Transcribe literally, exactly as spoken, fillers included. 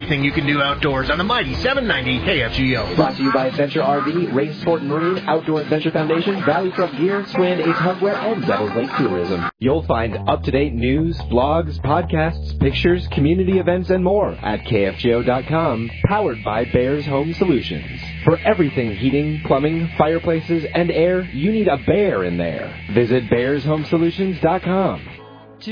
everything you can do outdoors on the mighty seven ninety K F G O. Brought to you by Adventure R V, Race Sport and Marine, Outdoor Adventure Foundation, Valley Truck Gear, Strand Ace Hardware, and Devil's Lake Tourism. You'll find up-to-date news, blogs, podcasts, pictures, community events, and more at K F G O dot com, powered by Bears Home Solutions. For everything heating, plumbing, fireplaces, and air, you need a bear in there. Visit Bears Home Solutions dot com.